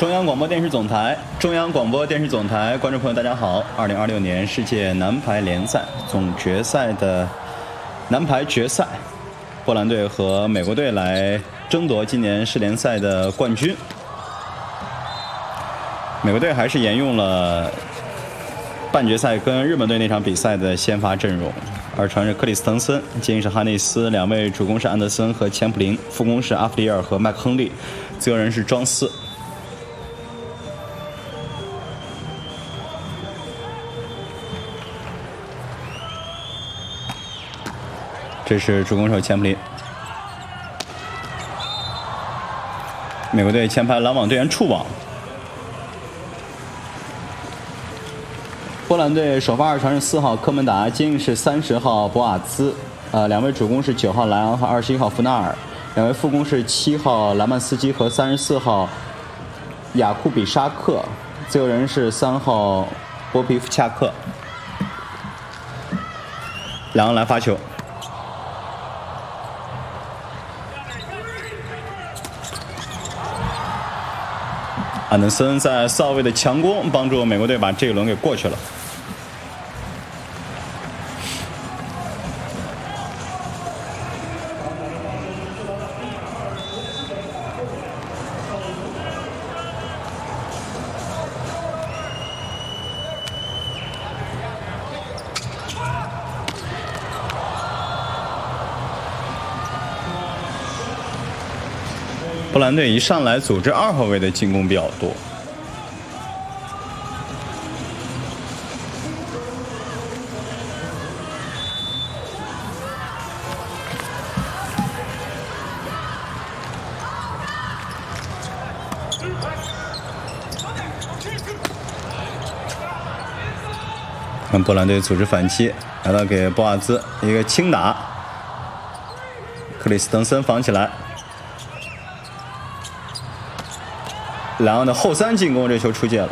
中央广播电视总台，观众朋友大家好。2026年世界男排联赛总决赛的男排决赛，波兰队和美国队来争夺今年世联赛的冠军。美国队还是沿用了半决赛跟日本队那场比赛的先发阵容，二传是克里斯滕森，接应是哈内斯，两位主攻是安德森和钱普林，副攻是阿弗里尔和麦克亨利，自由人是庄斯。这是主攻手钱普林。美国队前排拦网队员触网。波兰队首发二传是4号科门达，接应是30号博瓦兹，两位主攻是9号莱昂和21号弗纳尔，两位副攻是7号兰曼斯基和34号雅库比沙克，自由人是3号波皮夫恰克。莱昂来发球。安德森在4号位的强攻帮助美国队把这一轮给过去了。波兰队一上来组织2号位的进攻比较多。看波兰队组织反击，来到给博瓦兹一个轻打，克里斯滕森防起来。莱昂的后三进攻，这球出界了。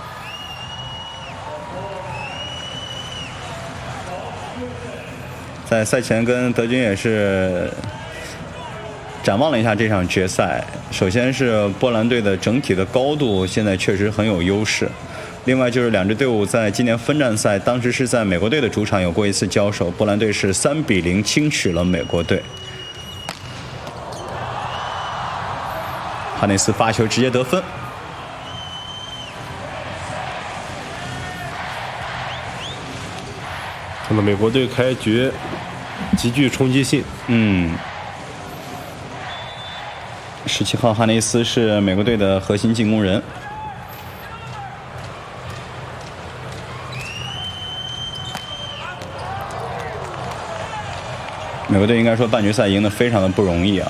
在赛前跟德军也是展望了一下这场决赛。首先是波兰队的整体的高度现在确实很有优势，另外就是两支队伍在今年分站赛当时是在美国队的主场有过一次交手，波兰队是3-0轻取了美国队。哈内斯发球直接得分。 看到美国队开局极具冲击性。 17号哈内斯是美国队的核心进攻人。美国队应该说半决赛赢得非常的不容易啊。